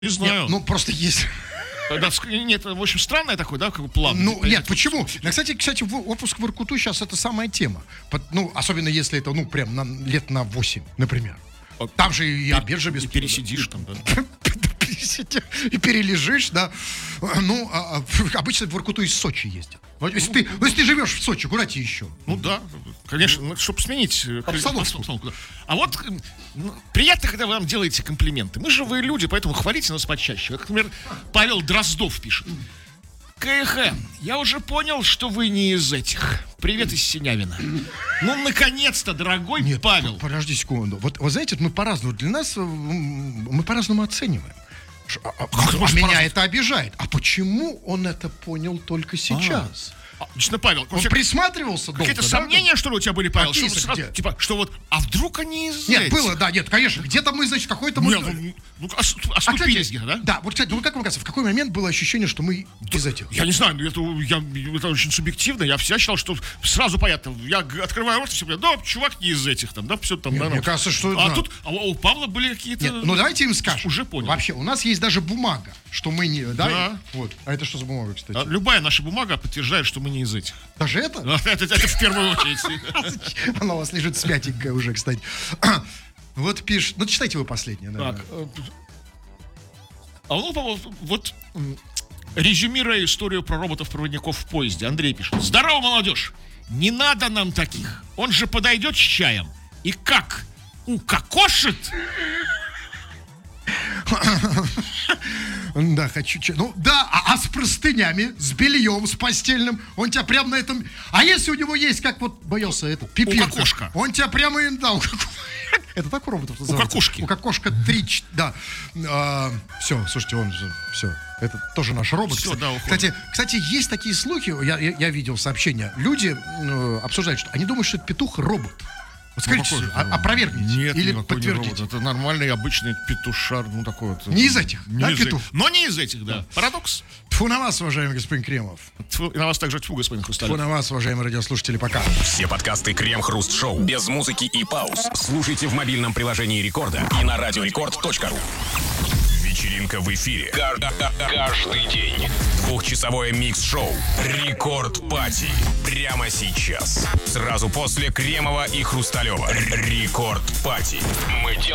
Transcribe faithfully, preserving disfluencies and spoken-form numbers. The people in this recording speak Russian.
Не знаю. Нет, ну, просто есть... Нет, в общем, странный такой, да, как бы план. Ну, нет, почему? Кстати, кстати, отпуск в Воркуту сейчас это самая тема. Ну, особенно если это, ну, прям на, лет на восемь, например. Там же и обед же без... И пересидишь там, да. И перележишь, да. Ну, а, обычно в Воркуту из Сочи ездят. Если ты, ну, если ты живешь в Сочи, куда тебе еще? Ну да, конечно, чтобы сменить обстановку. обстановку. А вот ну, приятно, когда вы нам делаете комплименты. Мы живые люди, поэтому хвалите нас почаще. Вот, например, Павел Дроздов пишет. КХ, я уже понял, что вы не из этих. Привет из Синявина. Ну, наконец-то, дорогой Нет, Павел. Подожди секунду. Вот, вы знаете, мы по-разному, для нас, мы по-разному оцениваем. А, а, а меня это обижает. А почему он это понял только сейчас? А, лично Павел. Он присматривался долго, какие-то да? сомнения, что ли, у тебя были, Павел? Какие Что, сразу, где? типа, что вот, а вдруг они из Нет, этих? было, да, нет, конечно. Где-то мы, значит, какой-то... Мы... Нет, ну, ну, ос- А, оступились кстати, где-то, да? Да, вот, кстати, ну как вам кажется, в какой момент было ощущение, что мы из этих? Я не знаю, это, я, это очень субъективно. Я всегда считал, что сразу понятно. Я г- открываю рот, и все говорят, да, чувак не из этих там, да, все там. Нет, да, мне ну. кажется, что... А да. тут, а у Павла были какие-то... Нет, ну давайте им скажем. Уже понял. Вообще, у нас есть даже бумага, что мы не... Да? Да. Вот. А это что за бумага, кстати? А, любая наша бумага подтверждает, что мы не из этих. Даже это? Это, это в первую очередь. Она у вас лежит смятенькая уже, кстати. Вот пишет... Ну, читайте вы последнее. Так. А ну, Павел, вот м, резюмируя историю про роботов-проводников в поезде, Андрей пишет. Здорово, молодежь! Не надо нам таких. Он же подойдет с чаем. И как? Укокошит? Да, хочу... Ну, да, а, а с простынями, с бельем, с постельным, он тебя прямо на этом... А если у него есть, как вот боялся этот, пипирка, Укокошка. он тебя прямо и... Да, это так у роботов называется? Укокошки. Укокошка три, да. А, все, слушайте, он же, все. Это тоже наш робот. Всё, да, уходит. кстати, кстати, есть такие слухи, я, я, я видел сообщения, люди э, обсуждают, что они думают, что это петух-робот. Вот скажите, Ну, а- опровергните Нет, или никакой не робот. подтвердите. Это нормальный обычный петушар, ну такой вот. Не из этих, Не да, из петух? этих. Но не из этих, да. Парадокс. Тьфу на вас, уважаемый господин Кремов. Тьфу, и на вас также тьфу, господин Тьфу Хрусталев. на вас, уважаемые радиослушатели, пока. Все подкасты Крем-Хруст-Шоу без музыки и пауз слушайте в мобильном приложении Рекорда и на радиорекорд точка ру. Вечеринка в эфире. Каждый день. Двухчасовое микс-шоу Рекорд Пати. Прямо сейчас. Сразу после Кремова и Хрусталева. Рекорд Пати. Мы делаем